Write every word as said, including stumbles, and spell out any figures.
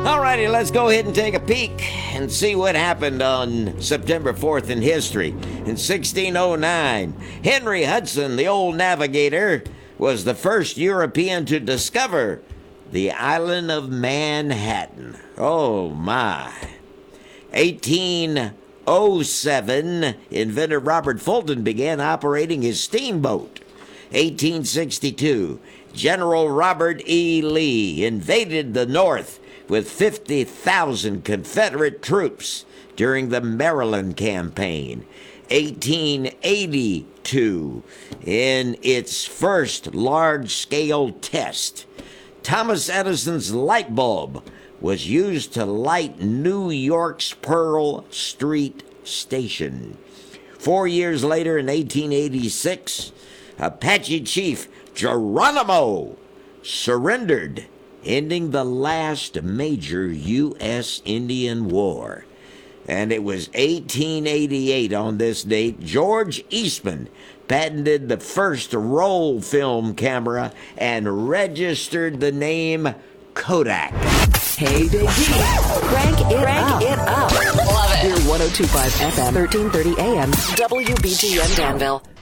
All righty, let's go ahead and take a peek and see what happened on September fourth in history. In sixteen oh nine, Henry Hudson, the old navigator, was the first European to discover the island of Manhattan. Oh, my. eighteen oh seven, inventor Robert Fulton began operating his steamboat. eighteen sixty-two, General Robert E. Lee invaded the North with fifty thousand Confederate troops during the Maryland Campaign. eighteen eighty-two, in its first large-scale test, Thomas Edison's light bulb was used to light New York's Pearl Street Station. Four years later, in eighteen eighty-six, Apache chief Geronimo surrendered, ending the last major U S Indian War. And it was eighteen eighty-eight on this date, George Eastman patented the first roll film camera and registered the name Kodak. Hey, Big D. Crank it Crank up. it up. Love it. Here, one oh two point five F M, thirteen thirty A M, W B G M Danville.